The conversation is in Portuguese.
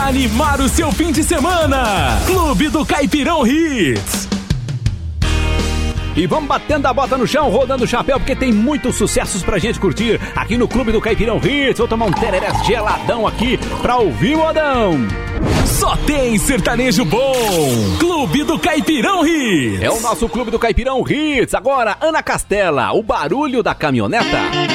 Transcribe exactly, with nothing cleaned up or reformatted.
pra animar o seu fim de semana. Clube do Caipirão Hits. E vamos batendo a bota no chão, rodando o chapéu, porque tem muitos sucessos pra gente curtir aqui no Clube do Caipirão Hits. Vou tomar um tereré geladão aqui pra ouvir o modão. Só tem sertanejo bom. Clube do Caipirão Hits. É o nosso Clube do Caipirão Hits. Agora, Ana Castela, o barulho da caminhoneta.